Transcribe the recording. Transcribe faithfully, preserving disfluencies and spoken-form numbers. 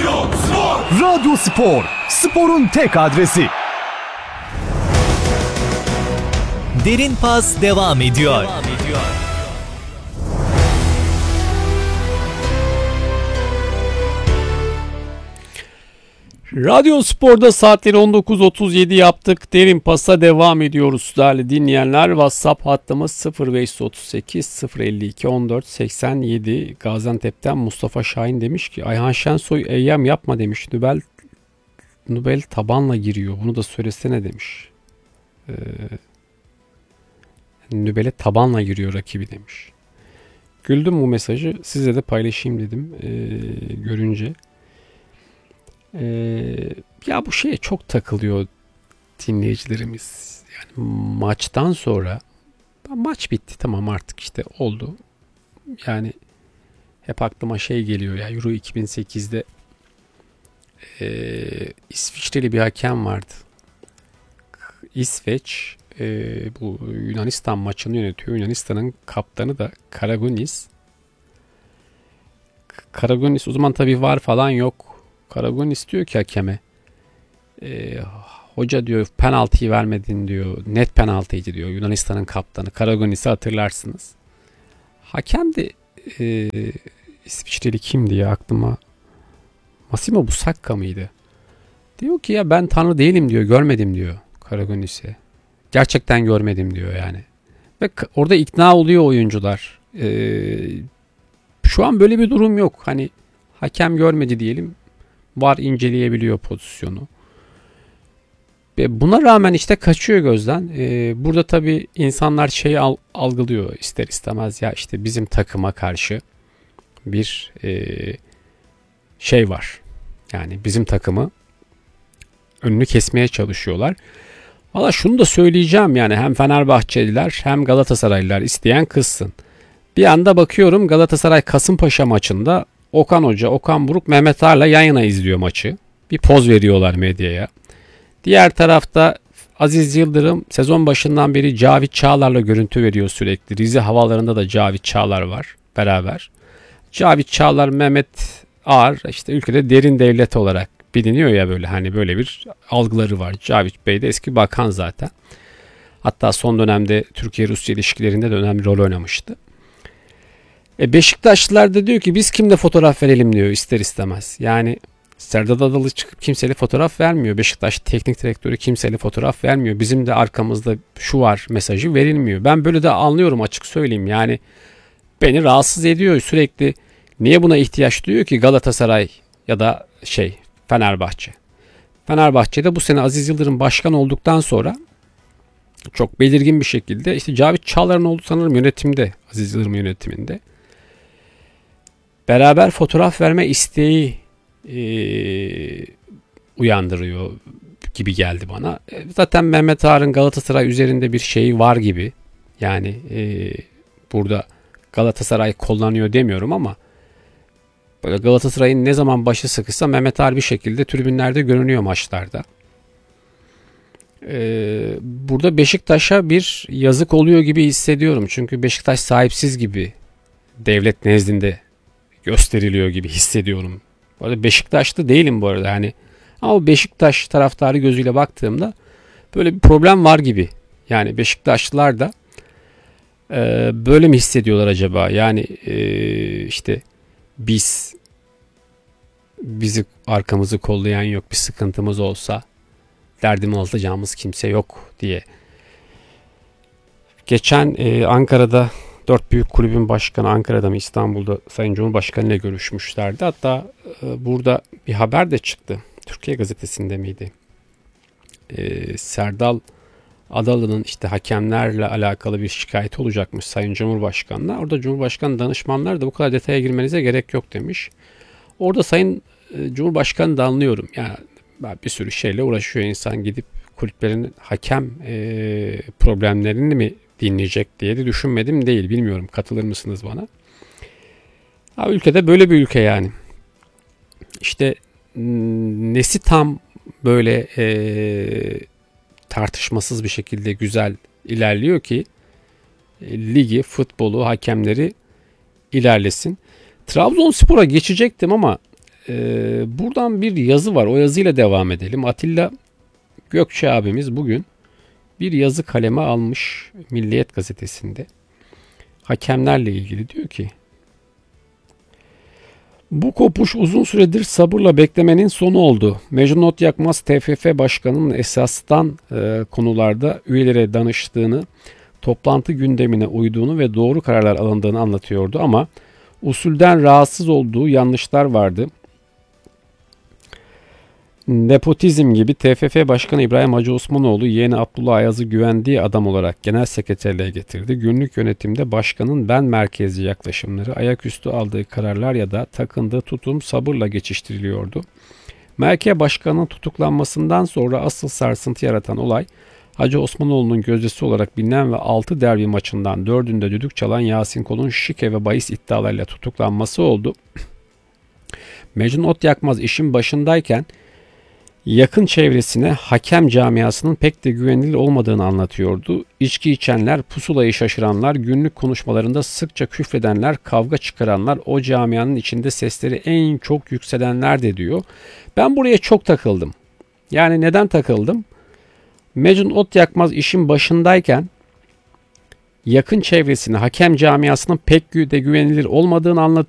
Radyo Spor. Radyo Spor, sporun tek adresi. Derin Pas devam ediyor. Devam ediyor. Radyo Spor'da saatleri on dokuz otuz yedi yaptık. Derin Pas'a devam ediyoruz değerli dinleyenler. WhatsApp hattımız sıfır beş otuz sekiz sıfır elli iki on dört seksen yedi. Gaziantep'ten Mustafa Şahin demiş ki Ayhan Şensoy eyyam yapma demiş. Nubel, Nubel tabanla giriyor. Bunu da söylesene demiş. Ee, Nubel'e tabanla giriyor rakibi demiş. Güldüm bu mesajı. Size de paylaşayım dedim ee, görünce. Ee, ya bu şeye çok takılıyor dinleyicilerimiz. Yani maçtan sonra maç bitti, tamam artık işte oldu. Yani hep aklıma şey geliyor ya, Euro iki bin sekizde e, İsviçreli bir hakem vardı. İsveç e, bu Yunanistan maçını yönetiyor. Yunanistan'ın kaptanı da Karagunis. Karagunis o zaman tabii var falan yok. Karagunis diyor ki hakeme e, hoca diyor penaltıyı vermedin diyor. Net penaltıydı diyor Yunanistan'ın kaptanı. Karagunis'i hatırlarsınız. Hakem de e, İsviçreli kimdi ya aklıma? Massimo Busacca mıydı? Diyor ki ya ben tanrı değilim diyor. Görmedim diyor Karagunis'i. Gerçekten görmedim diyor yani. Ve orada ikna oluyor oyuncular. E, şu an böyle bir durum yok. Hani hakem görmedi diyelim. VAR inceleyebiliyor pozisyonu. Ve buna rağmen işte kaçıyor gözden. Ee, burada tabii insanlar şeyi al, algılıyor ister istemez. Ya işte bizim takıma karşı bir e, şey var. Yani bizim takımı önünü kesmeye çalışıyorlar. Valla şunu da söyleyeceğim yani hem Fenerbahçeliler hem Galatasaraylılar isteyen kızsın. Bir anda bakıyorum Galatasaray Kasımpaşa maçında Okan Hoca, Okan Buruk, Mehmet Ağar'la yan yana izliyor maçı. Bir poz veriyorlar medyaya. Diğer tarafta Aziz Yıldırım sezon başından beri Cavit Çağlar'la görüntü veriyor sürekli. Rize havalarında da Cavit Çağlar var beraber. Cavit Çağlar, Mehmet Ağar işte ülkede derin devlet olarak biliniyor ya böyle hani böyle bir algıları var. Cavit Bey de eski bakan zaten. Hatta son dönemde Türkiye-Rusya ilişkilerinde de önemli bir rol oynamıştı. E Beşiktaşlılar da diyor ki biz kimle fotoğraf verelim diyor ister istemez. Yani Serdar Adalı çıkıp kimseyle fotoğraf vermiyor. Beşiktaş teknik direktörü kimseyle fotoğraf vermiyor. Bizim de arkamızda şu var mesajı verilmiyor. Ben böyle de anlıyorum açık söyleyeyim. Yani beni rahatsız ediyor sürekli. Niye buna ihtiyaç duyuyor ki Galatasaray ya da şey Fenerbahçe? Fenerbahçe'de bu sene Aziz Yıldırım başkan olduktan sonra çok belirgin bir şekilde işte Cavit Çağlar'ın olduğu sanırım yönetimde, Aziz Yıldırım yönetiminde beraber fotoğraf verme isteği e, uyandırıyor gibi geldi bana. E, zaten Mehmet Ağar'ın Galatasaray üzerinde bir şeyi var gibi. Yani e, burada Galatasaray kullanıyor demiyorum ama böyle Galatasaray'ın ne zaman başı sıkışsa Mehmet Ağar bir şekilde tribünlerde görünüyor maçlarda. Ee, burada Beşiktaş'a bir yazık oluyor gibi hissediyorum. Çünkü Beşiktaş sahipsiz gibi devlet nezdinde gösteriliyor gibi hissediyorum. Bu arada Beşiktaşlı değilim bu arada. Yani, ama Beşiktaş taraftarı gözüyle baktığımda böyle bir problem var gibi. Yani Beşiktaşlılar da e, böyle mi hissediyorlar acaba? Yani e, işte biz bizi arkamızı kollayan yok, bir sıkıntımız olsa derdimi alacağımız kimse yok diye. Geçen e, Ankara'da dört büyük kulübün başkanı, Ankara'da mı İstanbul'da Sayın Cumhurbaşkanı ile görüşmüşlerdi. Hatta e, burada bir haber de çıktı. Türkiye Gazetesi'nde miydi? E, Serdal Adalı'nın işte hakemlerle alakalı bir şikayeti olacakmış Sayın Cumhurbaşkanı'na. Orada Cumhurbaşkanı danışmanlar da bu kadar detaya girmenize gerek yok demiş. Orada Sayın e, Cumhurbaşkanı da anlıyorum. Yani bir sürü şeyle uğraşıyor insan, gidip kulüplerin hakem e, problemlerini mi dinleyecek diye de düşünmedim değil. Bilmiyorum, katılır mısınız bana? Ha, ülkede böyle bir ülke yani. İşte nesi tam böyle e, tartışmasız bir şekilde güzel ilerliyor ki e, ligi, futbolu, hakemleri ilerlesin. Trabzonspor'a geçecektim ama Ee, buradan bir yazı var. O yazıyla devam edelim. Atilla Gökçe abimiz bugün bir yazı kaleme almış Milliyet gazetesinde. Hakemlerle ilgili diyor ki: bu kopuş uzun süredir sabırla beklemenin sonu oldu. Mecnun Otyakmaz T F F Başkanı'nın esastan e, konularda üyelere danıştığını, toplantı gündemine uyduğunu ve doğru kararlar alındığını anlatıyordu ama usulden rahatsız olduğu yanlışlar vardı. Nepotizm gibi T F F Başkanı İbrahim Hacı Osmanoğlu yeğeni Abdullah Ayaz'ı güvendiği adam olarak genel sekreterliğe getirdi. Günlük yönetimde başkanın ben merkezci yaklaşımları, ayaküstü aldığı kararlar ya da takındığı tutum sabırla geçiştiriliyordu. Merkez Başkanı'nın tutuklanmasından sonra asıl sarsıntı yaratan olay Hacı Osmanoğlu'nun gözdesi olarak bilinen ve altı derbi maçından dördünde düdük çalan Yasin Kol'un şike ve bahis iddialarıyla tutuklanması oldu. Mecnun Otyakmaz işin başındayken yakın çevresine hakem camiasının pek de güvenilir olmadığını anlatıyordu. İçki içenler, pusulayı şaşıranlar, günlük konuşmalarında sıkça küfredenler, kavga çıkaranlar, o camianın içinde sesleri en çok yükselenler de diyor. Ben buraya çok takıldım. Yani neden takıldım? Mecnun Otyakmaz işin başındayken yakın çevresine hakem camiasının pek de güvenilir olmadığını anlatıyor.